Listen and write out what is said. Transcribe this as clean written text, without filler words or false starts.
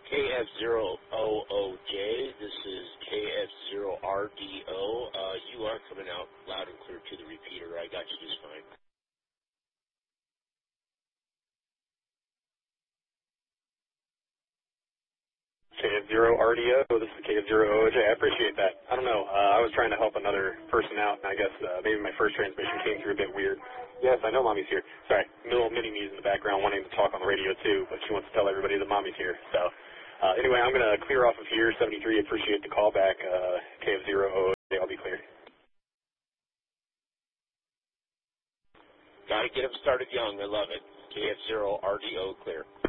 KF0OOJ, this is KF0RDO. You are coming out loud and clear to the repeater. I got you just fine. KF0RDO, this is KF0OJ. I appreciate that. I don't know. I was trying to help another person out, and I guess maybe my first transmission came through a bit weird. Yes, I know Mommy's here. Sorry, little mini-me's in the background wanting to talk on the radio too, but she wants to tell everybody that Mommy's here. So anyway, I'm going to clear off of here. 73, appreciate the call back. KF0OJ, I'll be clear. Got to get them started young. I love it. KF0RDO clear.